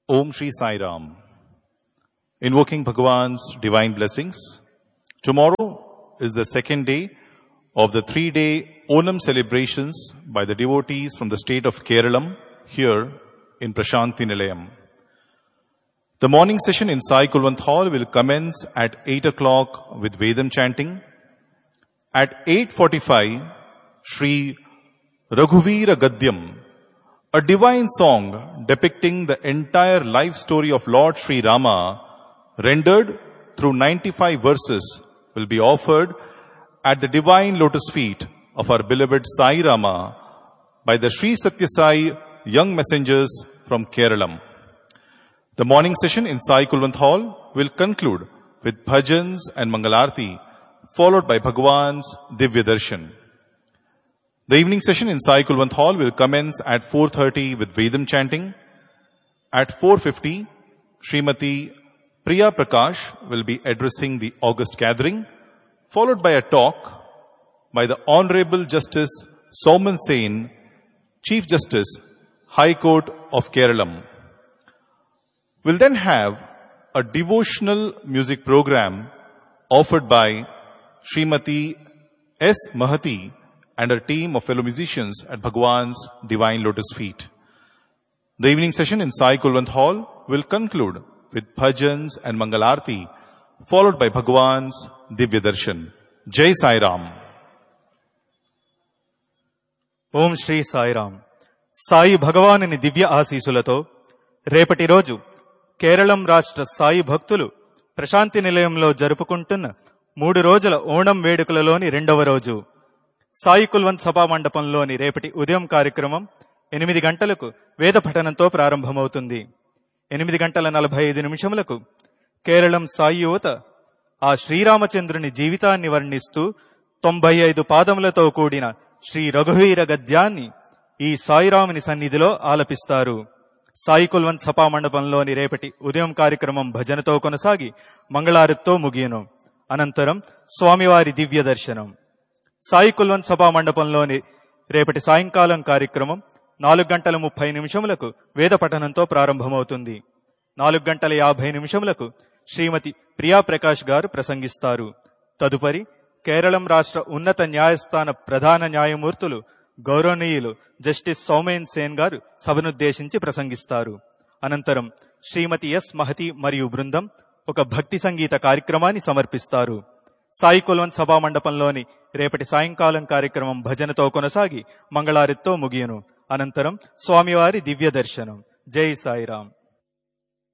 Om Shri Sai Ram. Invoking Bhagavan's divine blessings. Tomorrow is the second day of the 3-day Onam celebrations by the devotees from the state of Kerala here in Prashanti Nilayam. The morning session in Sai Kulwant Hall will commence at 8 o'clock with Vedam chanting. At 8:45, Shri Raghuvira Gadyam, a divine song depicting the entire life story of Lord Sri Rama, rendered through 95 verses, will be offered at the divine lotus feet of our beloved Sai Rama by the Sri Satya Sai young messengers from Kerala. The morning session in Sai Kulwant Hall will conclude with bhajans and Mangalarti, followed by Bhagavan's Divya Darshan. The evening session in Sai Kulwant Hall will commence at 4:30 with Vedam chanting. At 4:50, Srimati Priya Prakash will be addressing the August gathering, followed by a talk by the Honorable Justice Sauman Sen, Chief Justice, High Court of Kerala. We'll then have a devotional music program offered by Srimati S. Mahati and her team of fellow musicians at Bhagwan's Divine Lotus Feet. The evening session in Sai Kulwant Hall will conclude with bhajans and Mangalarti, followed by Bhagwan's Divya Darshan. Jai Sai Ram. ఓం శ్రీ సాయిరాం. సాయి భగవానుని దివ్య ఆశీసులతో రేపటి రోజు కేరళం రాష్ట్ర సాయి భక్తులు ప్రశాంతి నిలయంలో జరుపుకుంటున్న 3 రోజుల ఓణం వేడుకలలోని 2వ రోజు సాయి కుల్వంత్ సభా మండపంలోని రేపటి ఉదయం కార్యక్రమం 8 గంటలకు వేద పఠనంతో ప్రారంభమవుతుంది. 8:45 కేరళం సాయి యువత ఆ శ్రీరామచంద్రుని జీవితాన్ని వర్ణిస్తూ 95 పాదములతో కూడిన శ్రీ రఘువీర గద్యాన్ని ఈ సాయిరాముని సన్నిధిలో ఆలపిస్తారు. సాయి కుల్వంత్ సభా మండపంలోని రేపటి ఉదయం కార్యక్రమం భజనతో కొనసాగి మంగళారతితో ముగియను. అనంతరం స్వామివారి దివ్య దర్శనం. సాయి కుల్వంత్ సభా మండపంలోని రేపటి సాయంకాలం కార్యక్రమం 4:30 వేద పఠనంతో ప్రారంభమవుతుంది. 4:50 శ్రీమతి ప్రియా ప్రకాష్ గారు ప్రసంగిస్తారు. తదుపరి కేరళం రాష్ట్ర ఉన్నత న్యాయస్థాన ప్రధాన న్యాయమూర్తులు గౌరవనీయులు జస్టిస్ సౌమేన్ సేన్ గారు సభనుద్దేశించి ప్రసంగిస్తారు. అనంతరం శ్రీమతి ఎస్ మహతి మరియు బృందం ఒక భక్తి సంగీత కార్యక్రమాన్ని సమర్పిస్తారు. సాయి కుల్వంత్ సభా మండపంలోని రేపటి సాయంకాలం కార్యక్రమం భజనతో కొనసాగి మంగళారతితో ముగియను. అనంతరం స్వామివారి దివ్య దర్శనం. జై సాయిరాం.